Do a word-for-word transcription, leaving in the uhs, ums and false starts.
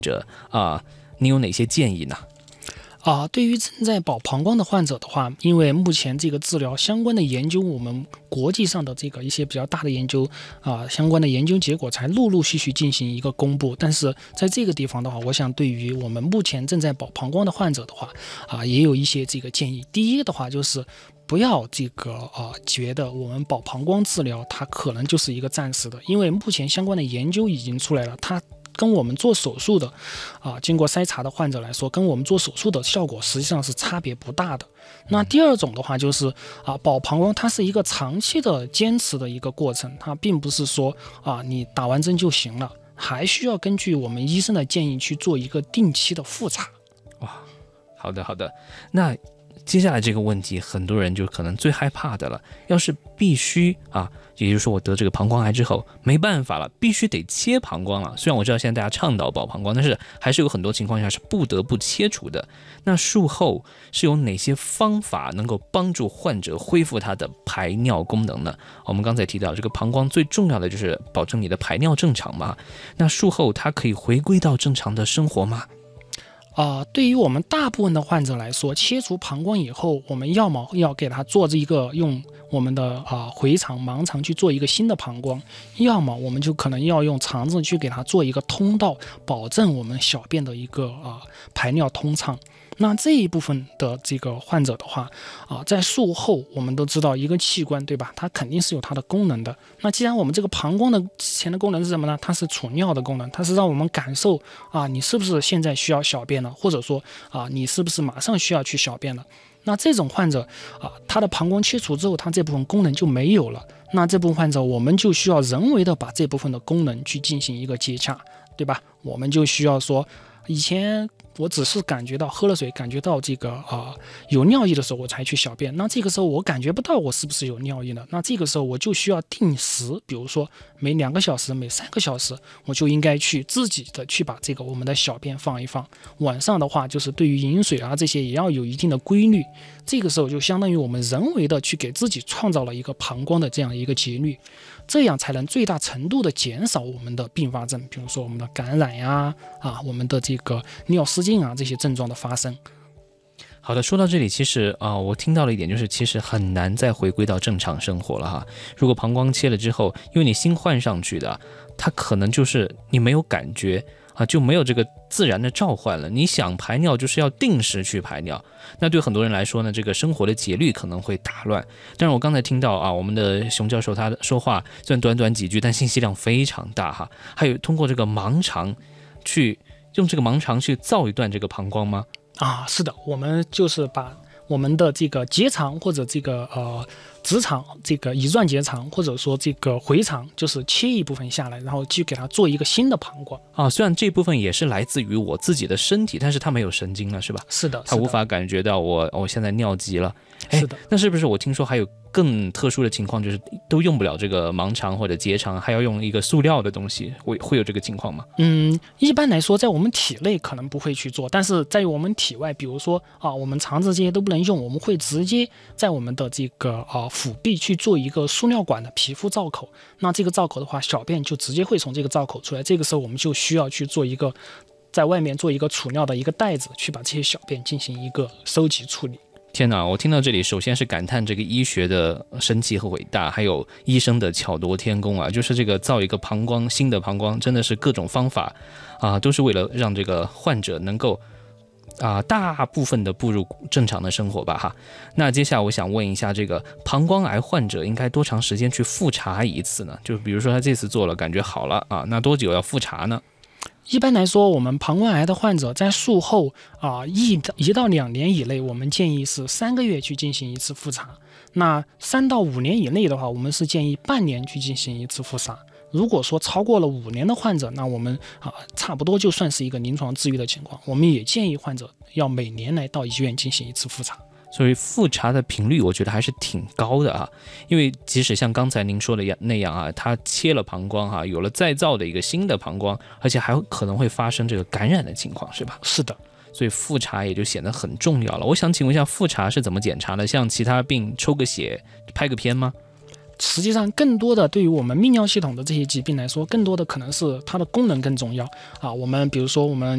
者啊，你有哪些建议呢？ 啊，对于正在保膀胱的患者的话，因为目前这个治疗相关的研究，我们国际上的这个一些比较大的研究啊，相关的研究结果才陆陆续续进行一个公布。但是在这个地方的话，我想对于我们目前正在保膀胱的患者的话，啊，也有一些这个建议。第一个的话就是不要这个啊，觉得我们保膀胱治疗它可能就是一个暂时的，因为目前相关的研究已经出来了，它跟我们做手术的啊，经过筛查的患者来说，跟我们做手术的效果实际上是差别不大的。那第二种的话就是啊，保膀胱它是一个长期的坚持的一个过程，它并不是说啊你打完针就行了，还需要根据我们医生的建议去做一个定期的复查。 哇，好的好的，那接下来这个问题，很多人就可能最害怕的了。要是必须啊，也就是说我得这个膀胱癌之后没办法了，必须得切膀胱了。虽然我知道现在大家倡导保膀胱，但是还是有很多情况下是不得不切除的。那术后是有哪些方法能够帮助患者恢复他的排尿功能呢？我们刚才提到这个膀胱最重要的就是保证你的排尿正常嘛。那术后它可以回归到正常的生活吗？ 啊、呃，对于我们大部分的患者来说，切除膀胱以后，我们要么要给他做这一个用我们的啊、呃、回肠盲肠去做一个新的膀胱，要么我们就可能要用肠子去给他做一个通道，保证我们小便的一个啊、呃、排尿通畅。那这一部分的这个患者的话啊、呃，在术后我们都知道一个器官对吧，它肯定是有它的功能的。那既然我们这个膀胱的之前的功能是什么呢？它是储尿的功能，它是让我们感受啊，你是不是现在需要小便了，或者说啊，你是不是马上需要去小便了。那这种患者啊，他的膀胱切除之后，他这部分功能就没有了。那这部分患者我们就需要人为的把这部分的功能去进行一个接洽，对吧？我们就需要说，以前我只是感觉到喝了水，感觉到这个啊、呃、有尿意的时候我才去小便，那这个时候我感觉不到我是不是有尿意了，那这个时候我就需要定时，比如说每两个小时每三个小时我就应该去自己的去把这个我们的小便放一放。晚上的话就是对于饮水啊这些也要有一定的规律，这个时候就相当于我们人为的去给自己创造了一个膀胱的这样一个节律，这样才能最大程度的减少我们的并发症，比如说我们的感染呀啊我们的这个尿失禁啊这些症状的发生。 好的，说到这里，其实啊、呃，我听到了一点，就是其实很难再回归到正常生活了哈。如果膀胱切了之后，因为你新换上去的，它可能就是你没有感觉啊，就没有这个自然的召唤了。你想排尿，就是要定时去排尿。那对很多人来说呢，这个生活的节律可能会打乱。但是我刚才听到啊，我们的熊教授他说话虽然短短几句，但信息量非常大哈。还有通过这个盲肠去用这个盲肠去造一段这个膀胱吗？ 啊，是的，我们就是把我们的这个结肠或者这个呃直肠，这个乙状结肠或者说这个回肠，就是切一部分下来，然后去给它做一个新的膀胱啊。虽然这部分也是来自于我自己的身体，但是它没有神经了，是吧？ 是的， 它无法感觉到我我现在尿急了。 是的， 那是不是我听说还有更特殊的情况，就是都用不了这个盲肠或者结肠，还要用一个塑料的东西，会会有这个情况吗？ 嗯，一般来说，在我们体内可能不会去做，但是在我们体外，比如说啊，我们肠子这些都不能用，我们会直接在我们的这个啊腹壁去做一个输尿管的皮肤造口。那这个造口的话，小便就直接会从这个造口出来。这个时候我们就需要去做一个在外面做一个储尿的一个袋子，去把这些小便进行一个收集处理。 天哪，我听到这里，首先是感叹这个医学的神奇和伟大，还有医生的巧夺天工啊！就是这个造一个膀胱，新的膀胱，真的是各种方法啊，都是为了让这个患者能够啊大部分的步入正常的生活吧哈。那接下来我想问一下，这个膀胱癌患者应该多长时间去复查一次呢？就比如说他这次做了，感觉好了啊，那多久要复查呢？ 一般来说，我们膀胱癌的患者在术后啊一一到两年以内，我们建议是三个月去进行一次复查。那三到五年以内的话，我们是建议半年去进行一次复查。如果说超过了五年的患者，那我们啊差不多就算是一个临床治愈的情况。我们也建议患者要每年来到医院进行一次复查。 所以复查的频率我觉得还是挺高的啊，因为即使像刚才您说的那样啊，他切了膀胱啊，有了再造的一个新的膀胱，而且还可能会发生这个感染的情况，是吧？ 是的， 所以复查也就显得很重要了。我想请问一下，复查是怎么检查的？像其他病抽个血、拍个片吗？ 实际上更多的对于我们泌尿系统的这些疾病来说，更多的可能是它的功能更重要啊。我们比如说我们